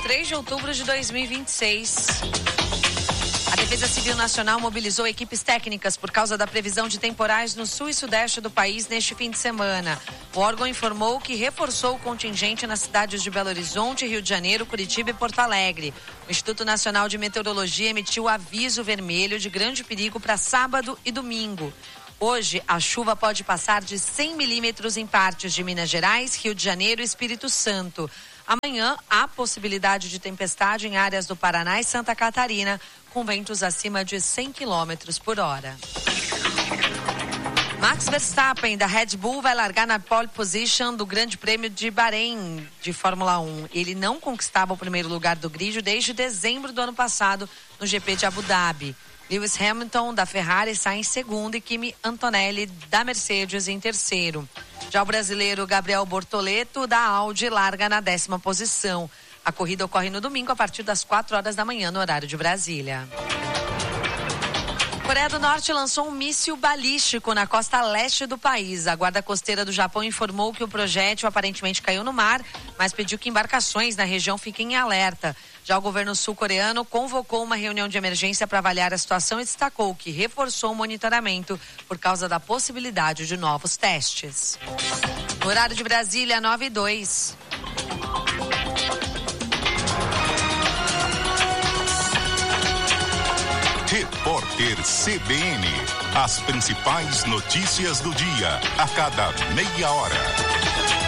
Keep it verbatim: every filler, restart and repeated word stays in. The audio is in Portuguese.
três de outubro de dois mil e vinte e seis. A Defesa Civil Nacional mobilizou equipes técnicas por causa da previsão de temporais no sul e sudeste do país neste fim de semana. O órgão informou que reforçou o contingente nas cidades de Belo Horizonte, Rio de Janeiro, Curitiba e Porto Alegre. O Instituto Nacional de Meteorologia emitiu aviso vermelho de grande perigo para sábado e domingo. Hoje, a chuva pode passar de cem milímetros em partes de Minas Gerais, Rio de Janeiro e Espírito Santo. Amanhã, há possibilidade de tempestade em áreas do Paraná e Santa Catarina, com ventos acima de cem quilômetros por hora. Max Verstappen, da Red Bull, vai largar na pole position do Grande Prêmio de Bahrein, de Fórmula um. Ele não conquistava o primeiro lugar do grid desde dezembro do ano passado, no G P de Abu Dhabi. Lewis Hamilton, da Ferrari, sai em segundo e Kimi Antonelli, da Mercedes, em terceiro. Já o brasileiro Gabriel Bortoleto, da Audi, larga na décima posição. A corrida ocorre no domingo a partir das quatro horas da manhã, no horário de Brasília. A Coreia do Norte lançou um míssil balístico na costa leste do país. A Guarda Costeira do Japão informou que o projétil aparentemente caiu no mar, mas pediu que embarcações na região fiquem em alerta. Já o governo sul-coreano convocou uma reunião de emergência para avaliar a situação e destacou que reforçou o monitoramento por causa da possibilidade de novos testes. No horário de Brasília, nove e dois. Repórter C B N. As principais notícias do dia, a cada meia hora.